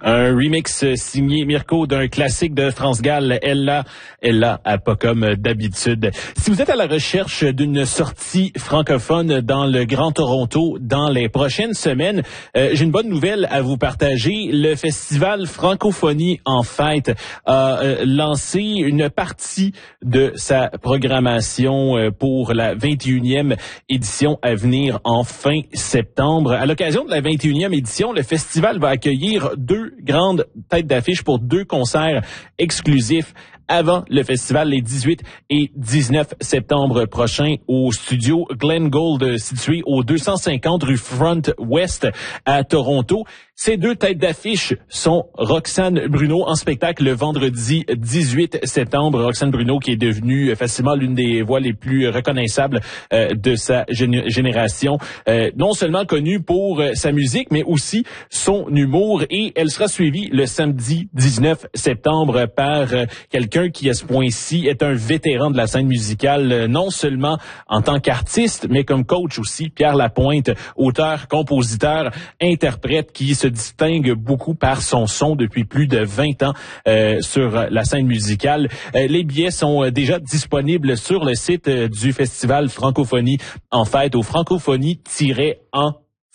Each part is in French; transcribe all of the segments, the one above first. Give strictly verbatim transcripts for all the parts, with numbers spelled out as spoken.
Un remix signé Mirko d'un classique de France Gall, Ella, Ella, à pas comme d'habitude. Si vous êtes à la recherche d'une sortie francophone dans le Grand Toronto dans les prochaines semaines, euh, j'ai une bonne nouvelle à vous partager. Le Festival Francophonie en Fête a euh, lancé une partie de sa programmation euh, pour la vingt et unième édition à venir en fin septembre. À l'occasion de la vingt et unième édition, le festival va accueillir deux grandes têtes d'affiche pour deux concerts exclusifs avant le festival les dix-huit et dix-neuf septembre prochains au studio Glen Gold situé au deux cent cinquante rue Front West à Toronto. Ces deux têtes d'affiche sont Roxane Bruno en spectacle le vendredi dix-huit septembre. Roxane Bruno qui est devenue facilement l'une des voix les plus reconnaissables euh, de sa gén- génération. Euh, non seulement connue pour euh, sa musique, mais aussi son humour. Et elle sera suivie le samedi dix-neuf septembre par euh, quelqu'un qui, à ce point-ci, est un vétéran de la scène musicale, euh, non seulement en tant qu'artiste, mais comme coach aussi. Pierre Lapointe, auteur, compositeur, interprète qui se distingue beaucoup par son son depuis plus de vingt ans euh, sur la scène musicale. Euh, les billets sont déjà disponibles sur le site euh, du Festival Francophonie en Fête au francophonie tiret en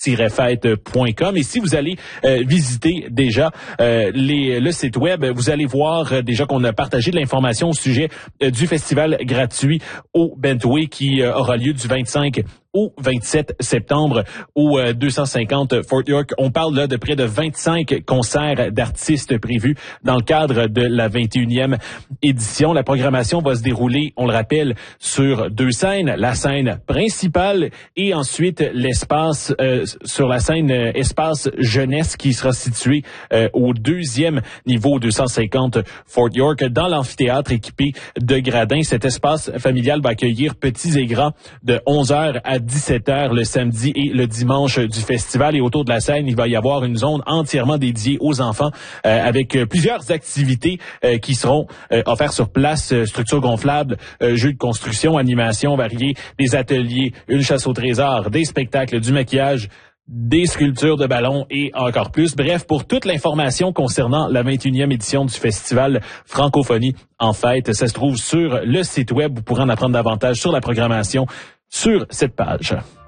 fête point com. Et si vous allez euh, visiter déjà euh, les, le site web, vous allez voir euh, déjà qu'on a partagé de l'information au sujet euh, du festival gratuit au Bentway qui euh, aura lieu du vingt-cinq au vingt-sept septembre au euh, deux cent cinquante Fort York. On parle là de près de vingt-cinq concerts d'artistes prévus dans le cadre de la vingt et unième édition. La programmation va se dérouler, on le rappelle, sur deux scènes. La scène principale et ensuite l'espace euh, sur la scène euh, espace jeunesse qui sera situé euh, au deuxième niveau deux cent cinquante Fort York dans l'amphithéâtre équipé de gradins. Cet espace familial va accueillir petits et grands de onze heures à dix-sept heures le samedi et le dimanche du festival. Et autour de la scène, il va y avoir une zone entièrement dédiée aux enfants euh, avec euh, plusieurs activités euh, qui seront euh, offertes sur place. Euh, structures gonflables, euh, jeux de construction, animations variées, des ateliers, une chasse au trésor, des spectacles, du maquillage, des sculptures de ballons et encore plus. Bref, pour toute l'information concernant la vingt et unième édition du Festival Francophonie en Fête, ça se trouve sur le site web. Vous pourrez en apprendre davantage sur la programmation sur cette page.